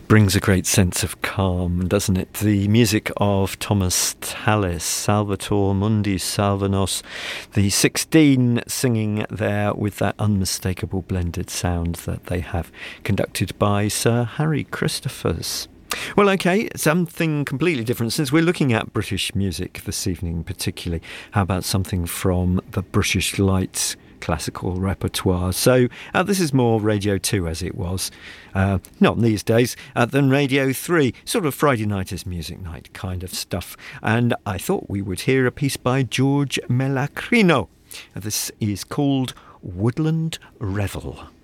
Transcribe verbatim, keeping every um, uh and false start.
Brings a great sense of calm, doesn't it? The music of Thomas Tallis, Salvator Mundi Salvanos, the sixteen singing there with that unmistakable blended sound that they have, conducted by Sir Harry Christophers. Well, okay, something completely different. Since we're looking at British music this evening particularly, how about something from the British Lights classical repertoire? So uh, this is more Radio two as it was, uh, not these days, uh, than Radio three, sort of Friday night is music night kind of stuff. And I thought we would hear a piece by George Mellacrino. This is called Woodland Revel.